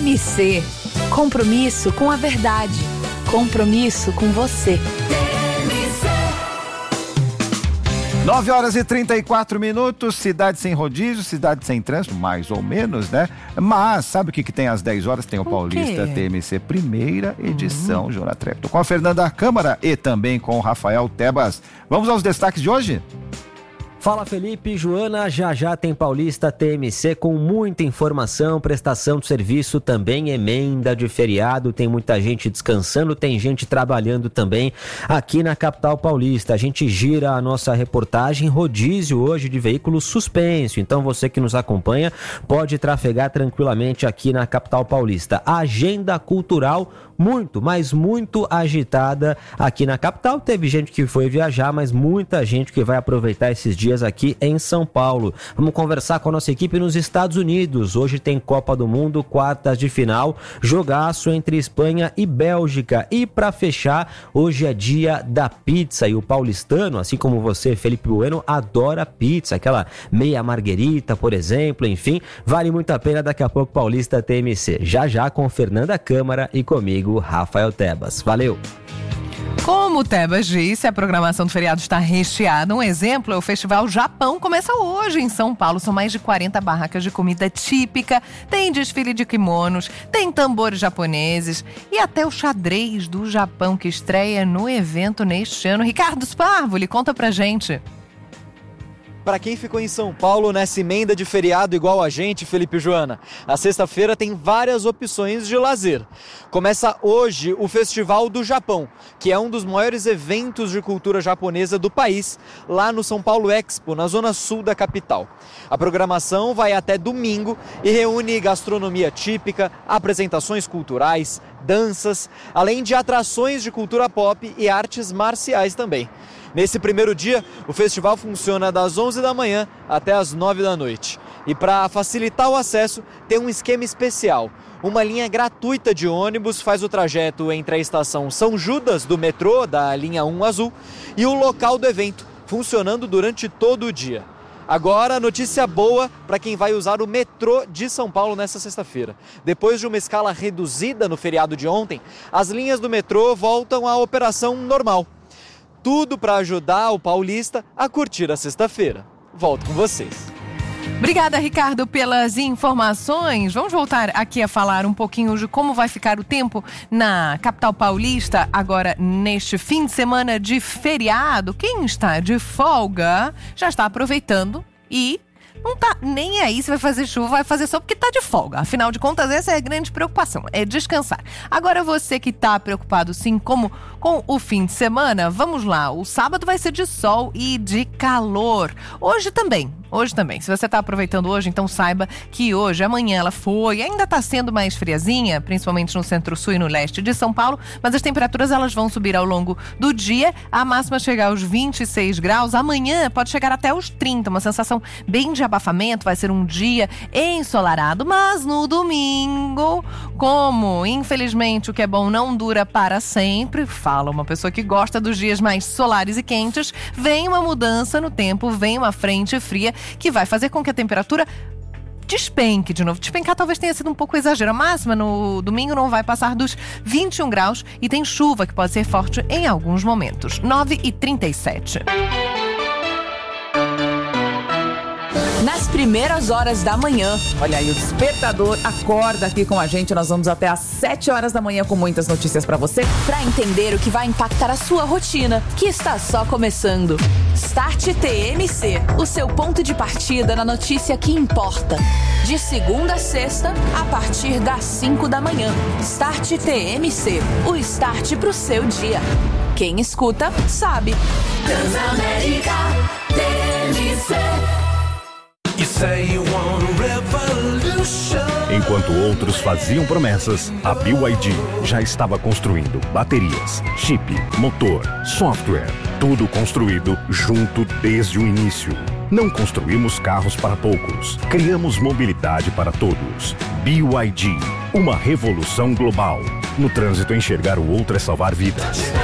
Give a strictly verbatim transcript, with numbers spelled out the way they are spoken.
M C. Compromisso com a verdade. Compromisso com você. nove horas e trinta e quatro minutos, cidade sem rodízio, cidade sem trânsito, mais ou menos, né? Mas sabe o que, que tem às dez horas? Tem o, o Paulista quê? T M C, primeira edição, uhum. Jona Trepto, com a Fernanda Câmara e também com o Rafael Tebas. Vamos aos destaques de hoje? Fala Felipe, Joana, já já tem Paulista T M C com muita informação, prestação de serviço, também emenda de feriado, tem muita gente descansando, tem gente trabalhando também aqui na capital paulista. A gente gira a nossa reportagem rodízio hoje de veículos suspenso, então você que nos acompanha pode trafegar tranquilamente aqui na capital paulista. A agenda cultural muito, mas muito agitada aqui na capital. Teve gente que foi viajar, mas muita gente que vai aproveitar esses dias aqui em São Paulo. Vamos conversar com a nossa equipe nos Estados Unidos. Hoje tem Copa do Mundo, quartas de final, jogaço entre Espanha e Bélgica. E para fechar, hoje é dia da pizza e o paulistano, assim como você, Felipe Bueno, adora pizza, aquela meia marguerita, por exemplo, enfim, vale muito a pena. Daqui a pouco Paulista T M C. Já já com Fernanda Câmara e comigo, Rafael Tebas. Valeu! Como o Tebas disse, a programação do feriado está recheada. Um exemplo é o Festival Japão, começa hoje em São Paulo. São mais de quarenta barracas de comida típica, tem desfile de kimonos, tem tambores japoneses e até o xadrez do Japão que estreia no evento neste ano. Ricardo Sparvoli, conta pra gente. Para quem ficou em São Paulo nessa emenda de feriado igual a gente, Felipe e Joana, a sexta-feira tem várias opções de lazer. Começa hoje o Festival do Japão, que é um dos maiores eventos de cultura japonesa do país, lá no São Paulo Expo, na zona sul da capital. A programação vai até domingo e reúne gastronomia típica, apresentações culturais, danças, além de atrações de cultura pop e artes marciais também. Nesse primeiro dia, o festival funciona das onze da manhã até as nove da noite. E para facilitar o acesso, tem um esquema especial. Uma linha gratuita de ônibus faz o trajeto entre a estação São Judas do metrô, da linha um azul, e o local do evento, funcionando durante todo o dia. Agora, notícia boa para quem vai usar o metrô de São Paulo nesta sexta-feira. Depois de uma escala reduzida no feriado de ontem, as linhas do metrô voltam à operação normal. Tudo para ajudar o paulista a curtir a sexta-feira. Volto com vocês. Obrigada, Ricardo, pelas informações. Vamos voltar aqui a falar um pouquinho de como vai ficar o tempo na capital paulista agora neste fim de semana de feriado. Quem está de folga já está aproveitando e não tá nem aí se vai fazer chuva, vai fazer sol porque tá de folga. Afinal de contas, essa é a grande preocupação, é descansar. Agora você que tá preocupado sim como com o fim de semana, vamos lá. O sábado vai ser de sol e de calor. Hoje também. Hoje também. Se você está aproveitando hoje, então saiba que hoje, amanhã ela foi, ainda está sendo mais friazinha, principalmente no centro-sul e no leste de São Paulo, mas as temperaturas elas vão subir ao longo do dia. A máxima chega aos vinte e seis graus. Amanhã pode chegar até os trinta, uma sensação bem de abafamento. Vai ser um dia ensolarado, mas no domingo, como infelizmente o que é bom não dura para sempre, fala uma pessoa que gosta dos dias mais solares e quentes, vem uma mudança no tempo, vem uma frente fria que vai fazer com que a temperatura despenque de novo. Despencar talvez tenha sido um pouco exagero. A máxima no domingo não vai passar dos vinte e um graus e tem chuva que pode ser forte em alguns momentos. nove e trinta e sete. Nas primeiras horas da manhã. Olha aí, o Despertador acorda aqui com a gente. Nós vamos até às sete horas da manhã com muitas notícias pra você. Pra entender o que vai impactar a sua rotina, que está só começando. Start T M C, o seu ponto de partida na notícia que importa. De segunda a sexta, a partir das cinco da manhã. Start T M C, o start pro seu dia. Quem escuta, sabe. Transamérica T M C. Enquanto outros faziam promessas, a B Y D já estava construindo baterias, chip, motor, software, tudo construído junto desde o início. Não construímos carros para poucos, criamos mobilidade para todos. B Y D, uma revolução global. No trânsito, enxergar o outro é salvar vidas.